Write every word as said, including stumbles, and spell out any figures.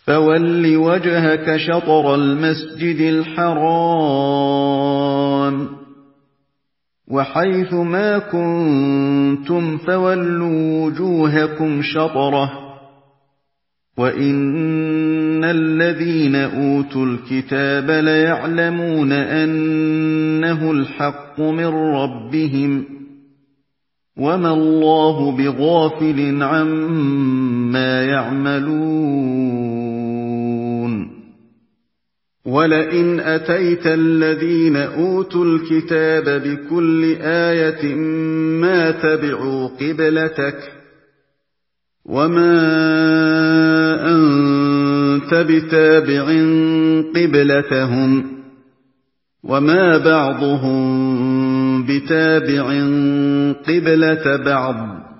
فَوَلِّ وَجْهَكَ شَطْرَ الْمَسْجِدِ الْحَرَامِ وَحَيْثُ مَا كُنتُمْ فَوَلُّوا وُجُوهَكُمْ شَطْرَهُ ۗ وَإِنَّ الَّذِينَ أُوتُوا الْكِتَابَ لَيَعْلَمُونَ أَنَّهُ الْحَقُّ مِن رَّبِّهِمْ ۗ وَمَا اللَّهُ بِغَافِلٍ عَمَّا يَعْمَلُونَ وَلَئِنْ أَتَيْتَ الَّذِينَ أُوتُوا الْكِتَابَ بِكُلِّ آيَةٍ مَّا تَبِعُوا قِبْلَتَكَ ۚ وَمَا أَنتَ بِتَابِعٍ قِبْلَتَهُمْ ۚ وَمَا بَعْضُهُم بِتَابِعٍ قِبْلَةَ بَعْضٍ ۚ